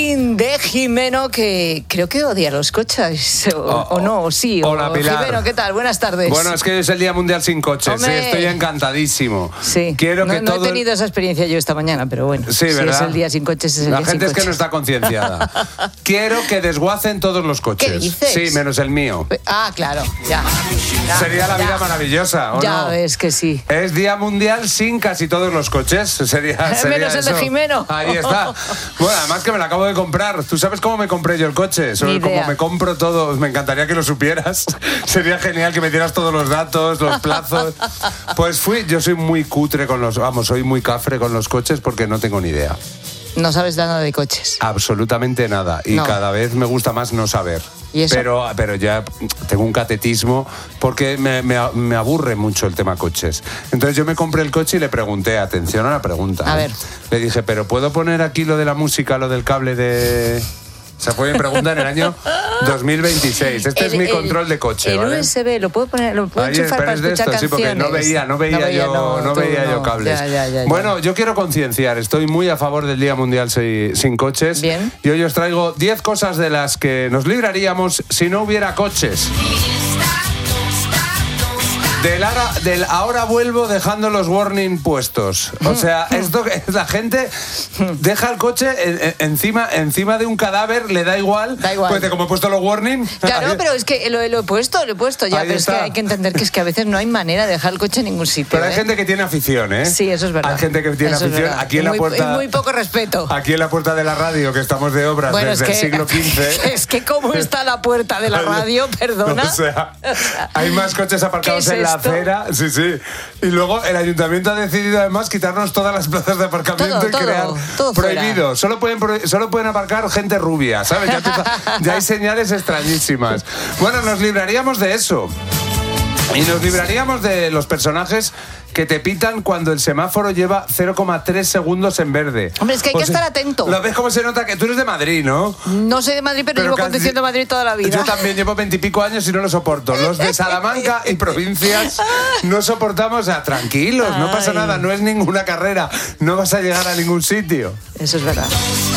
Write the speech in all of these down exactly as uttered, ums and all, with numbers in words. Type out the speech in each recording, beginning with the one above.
De Jimeno, que creo que odia los coches, o, oh, o no, o sí. Hola, o, Pilar. Jimeno, ¿qué tal? Buenas tardes. Bueno, es que hoy es el Día Mundial sin coches. Sí, estoy encantadísimo. Sí. Quiero no, que no todo he tenido esa experiencia yo esta mañana, pero bueno. Sí, ¿verdad? Si es el día sin coches, es el La día gente sin es que coches. no está concienciada. Quiero que desguacen todos los coches. ¿Qué dices? Sí, menos el mío. Ah, claro, ya. ya Sería la ya. vida maravillosa, ¿o ya no? ves que sí. Es Día Mundial sin casi todos los coches. Sería, sería Menos el eso. de Jimeno. Ahí está. Bueno, además que me lo acabo de comprar. ¿Tú sabes cómo me compré yo el coche? Sobre Ni cómo idea. me compro todo. Me encantaría que lo supieras. Sería genial que me dieras todos los datos, los plazos. Pues fui, yo soy muy cutre con los, vamos, soy muy cafre con los coches porque no tengo ni idea. No sabes nada de coches. Absolutamente nada. Y No. cada vez me gusta más no saber. ¿Y eso? Pero, pero ya tengo un catetismo porque me, me, me aburre mucho el tema coches. Entonces yo me compré el coche y le pregunté, atención a la pregunta. A ¿eh? ver. Le dije, ¿pero puedo poner aquí lo de la música, lo del cable de...? Esa fue mi pregunta en el año dos mil veintiséis. Este El- es mi el- control de coche, El ¿vale? U S B, ¿lo puedo poner? ¿Lo puedo Ahí, enchufar pero para es de escuchar esto, sí, porque canciones? no veía, no veía, No veía, yo, no, no tú veía yo no. cables. Ya, ya, ya, ya. Bueno, yo quiero concienciar, estoy muy a favor del Día Mundial si- sin coches. Bien. Y hoy os traigo diez cosas de las que nos libraríamos si no hubiera coches. Del ahora, del ahora vuelvo dejando los warning puestos. O sea, esto que la gente deja el coche en- en- encima, encima de un cadáver, le da igual. Da igual. Pues de como he puesto los warning. Claro, pero es que lo, lo he puesto, lo he puesto ya, Ahí pero está. es que hay que entender que es que a veces no hay manera de dejar el coche en ningún sitio. Pero hay ¿eh? gente que tiene afición, ¿eh? Sí, eso es verdad. Hay gente que tiene Eso es afición. verdad. Aquí en Y la muy, puerta. y muy poco respeto. Aquí en la puerta de la radio, que estamos de obras Bueno, desde es que, el siglo quince. Es que cómo está la puerta de la radio, perdona. O sea, hay más coches aparcados ¿Qué es en la esto? acera. Sí, sí. Y luego el ayuntamiento ha decidido además quitarnos todas las plazas de aparcamiento Todo, y todo, crear todo fuera. prohibido. Solo pueden, pro- solo pueden aparcar gente rubia, ¿sabes? Ya, empieza- ya hay señales extrañísimas. Bueno, nos libraríamos de eso. Y nos libraríamos de los personajes que te pitan cuando el semáforo lleva cero coma tres segundos en verde. Hombre, es que hay que estar atento. ¿Lo ves cómo se nota que tú eres de Madrid, no? No soy de Madrid, pero, llevo casi- conduciendo a Madrid toda la vida. Yo también llevo veintipico años y no lo soporto. Los de Salamanca y provincias no soportamos. O sea, tranquilos, no pasa Ay. nada, no es ninguna carrera, no vas a llegar a ningún sitio. Eso es verdad.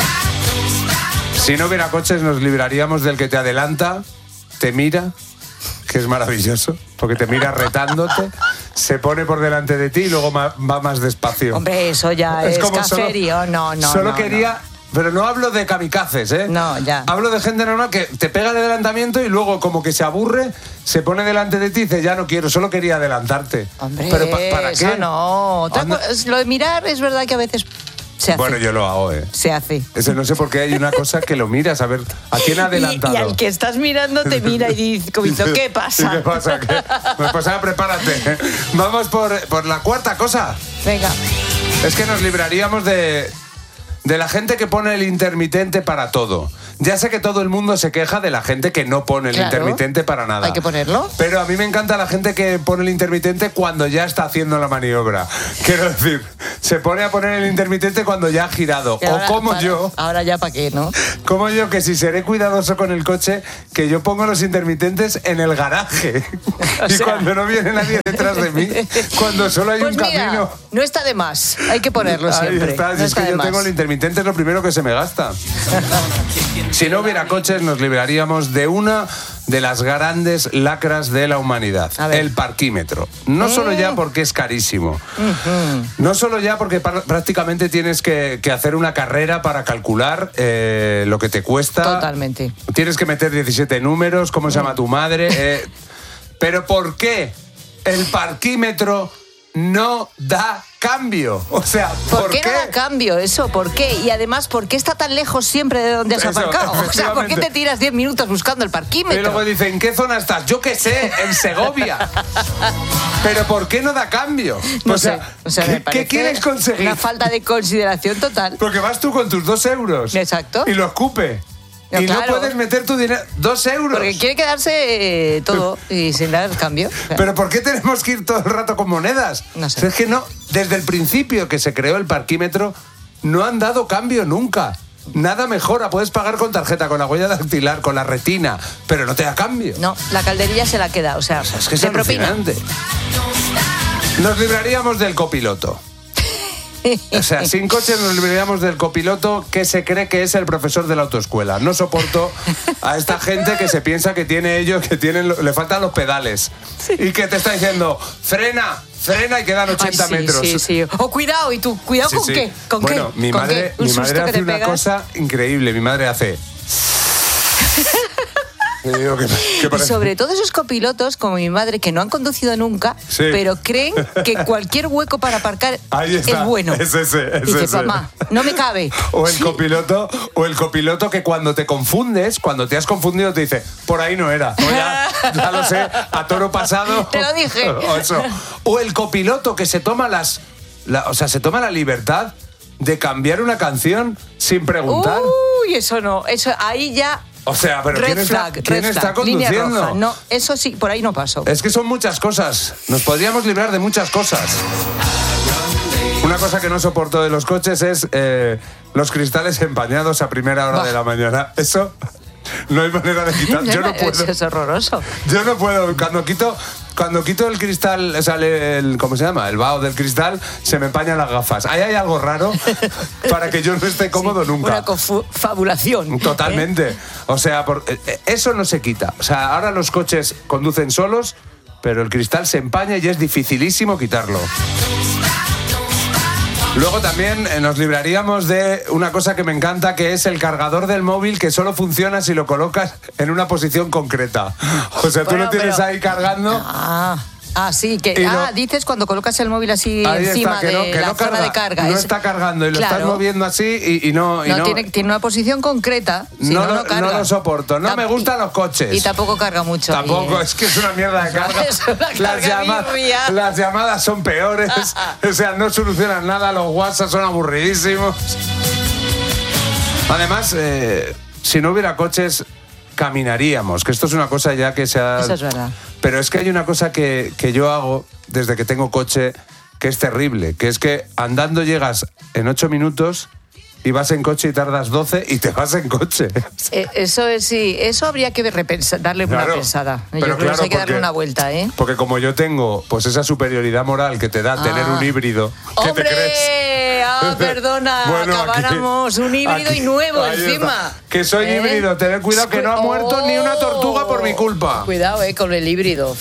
Si no hubiera coches, nos libraríamos del que te adelanta, te mira, que es maravilloso, porque te mira retándote, se pone por delante de ti y luego ma- va más despacio. Hombre, eso ya es, como solo- caserío. No, no, Solo no, quería... Pero no hablo de kamikazes, ¿eh? No, ya. Hablo de gente normal que te pega el adelantamiento y luego como que se aburre, se pone delante de ti y dice, ya no quiero, solo quería adelantarte. Hombre, ¿Pero pa- para eso qué? no. Otra Anda- co- Lo de mirar es verdad que a veces se hace. Bueno, yo lo hago, ¿eh? Se hace. Ese no sé por qué hay una cosa que lo miras, a ver, ¿a quién ha adelantado? Y, y al que estás mirando te mira y dice, como diciendo, ¿qué pasa? ¿Qué pasa? ¿Qué? Pues, pues ahora prepárate. Vamos por, por la cuarta cosa. Venga. Es que nos libraríamos de, de la gente que pone el intermitente para todo. Ya sé que todo el mundo se queja de la gente que no pone el Claro. intermitente para nada. Hay que ponerlo. Pero a mí me encanta la gente que pone el intermitente cuando ya está haciendo la maniobra. Quiero decir, se pone a poner el intermitente cuando ya ha girado. Que O ahora- como para- yo... Ahora ya para qué, ¿no? Como yo, que si seré cuidadoso con el coche, que yo pongo los intermitentes en el garaje. O y sea- cuando no viene nadie detrás de mí, cuando solo hay Pues un mira, camino. no está de más. Hay que ponerlo Ahí siempre. está, si No es está que de yo más. tengo el intermitente, es lo primero que se me gasta. Si no hubiera coches, nos libraríamos de una de las grandes lacras de la humanidad, A ver. el parquímetro. No solo ya porque es carísimo, no solo ya porque par- prácticamente tienes que, que hacer una carrera para calcular eh, lo que te cuesta. Totalmente. Tienes que meter diecisiete números, cómo se llama tu madre. eh, pero ¿por qué el parquímetro no da cambio? O sea, ¿por, ¿Por qué, no da cambio eso? ¿Por qué? Y además, ¿por qué está tan lejos siempre de donde has Eso, aparcado? O sea, ¿por qué efectivamente. te tiras diez minutos buscando el Y parquímetro? luego dice, ¿en qué zona estás? Yo qué sé, en Segovia. Pero ¿por qué no da cambio? No o sé. sea, O sea, ¿qué, me parece qué quieres conseguir? Una falta de consideración total. Porque vas tú con tus dos euros. Exacto. Y lo escupe. No, y no claro. puedes meter tu dinero. Dos euros. Porque quiere quedarse eh, todo y sin dar cambio. O sea, Pero ¿por qué tenemos que ir todo el rato con monedas? No sé. O sea, es que no, desde el principio que se creó el parquímetro, no han dado cambio nunca. Nada mejora, puedes pagar con tarjeta, con la huella dactilar, con la retina, pero no te da cambio. no, la calderilla se la queda. O sea, O sea, es que es de propina. alucinante. Nos libraríamos del copiloto. O sea, sin coche nos libraríamos del copiloto que se cree que es el profesor de la autoescuela. No soporto a esta gente que se piensa que tiene ellos, que tienen, le faltan los pedales. Sí. Y que te está diciendo, frena, frena y quedan ochenta Ay, sí, metros. Sí, sí. O cuidado, ¿y tú? ¿Cuidado sí, con sí. qué? ¿Con bueno, qué? mi ¿Con madre, qué? mi madre hace una pegas? cosa increíble. Mi madre hace... Digo, ¿qué, qué y sobre todo esos copilotos, como mi madre, que no han conducido nunca, sí. pero creen que cualquier hueco para aparcar es bueno. Es ese, es Dice, ese. mamá, no me cabe. O el sí. copiloto, o el copiloto que cuando te confundes, cuando te has confundido, te dice, por ahí no era. O ya, ya lo sé, a toro pasado. Te lo dije. O, eso. O el copiloto que se toma las, la, o sea, se toma la libertad de cambiar una canción sin preguntar. Uy, eso no, eso ahí ya. O sea, pero red ¿quién, está, flag, ¿quién red está flag, línea conduciendo? roja. No, eso sí, por ahí no paso. Es que son muchas cosas. Nos podríamos librar de muchas cosas. Una cosa que no soporto de los coches es eh, los cristales empañados a primera hora bah. de la mañana. Eso no hay manera de quitar. Yo no puedo. Eso es horroroso. Yo no puedo. Cuando quito, cuando quito el cristal, o sea, el, ¿cómo se llama? El vaho del cristal, se me empañan las gafas. Ahí hay algo raro para que yo no esté cómodo sí, nunca. Una confabulación. Totalmente. ¿Eh? O sea, por, eso no se quita. O sea, ahora los coches conducen solos, pero el cristal se empaña y es dificilísimo quitarlo. Luego también nos libraríamos de una cosa que me encanta, que es el cargador del móvil, que solo funciona si lo colocas en una posición concreta. O sea, bueno, tú lo tienes pero... ahí cargando... Ah. Ah, sí, que no, ah, dices cuando colocas el móvil así encima está, que no, de que la no zona carga, de carga. No es, está cargando y lo claro. estás moviendo así y, y no... Y no, no tiene, tiene una posición concreta. Si no, no, no, carga. no lo soporto. No Tamp me gustan los coches. Y tampoco carga mucho. Tampoco, ahí, ¿eh? es que es una mierda de carga. Las, llama las llamadas son peores. O sea, no solucionan nada. Los WhatsApp son aburridísimos. Además, eh, si no hubiera coches... caminaríamos, que esto es una cosa ya que se ha... Eso es verdad. Pero es que hay una cosa que, que yo hago desde que tengo coche que es terrible, que es que andando llegas en ocho minutos y vas en coche y tardas doce y te vas en coche. Eh, eso es, sí, eso habría que repensar, darle claro, una pensada. Yo pero creo claro, que hay que porque, darle una vuelta, ¿eh? Porque como yo tengo pues esa superioridad moral que te da ah. tener un híbrido, ¿qué ¡hombre! te crees? Ah, perdona, bueno, acabáramos. Un híbrido aquí, y nuevo encima. Está. Que soy ¿Eh? híbrido, tened cuidado que no ha muerto oh, ni una tortuga por mi culpa. Cuidado, eh, con el híbrido.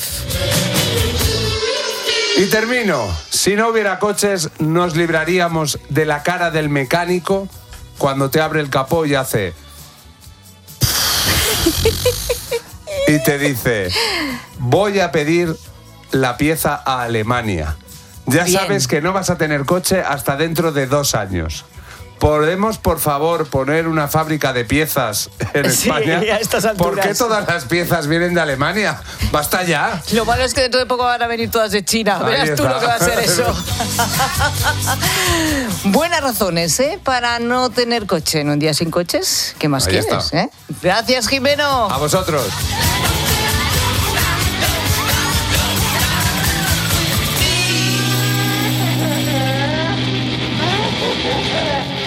Y termino. Si no hubiera coches, nos libraríamos de la cara del mecánico cuando te abre el capó y hace... y te dice, voy a pedir la pieza a Alemania. Ya Bien. sabes que no vas a tener coche hasta dentro de dos años. ¿Podemos, por favor, poner una fábrica de piezas en sí, España? A estas alturas. ¿Por qué todas las piezas vienen de Alemania? ¡Basta ya! Lo malo es que dentro de poco van a venir todas de China. Ahí Verás está. tú lo que va a ser eso. Buenas razones, ¿eh? Para no tener coche en un día sin coches. ¿Qué más Ahí quieres? Está. ¿eh? Gracias, Jimeno. A vosotros.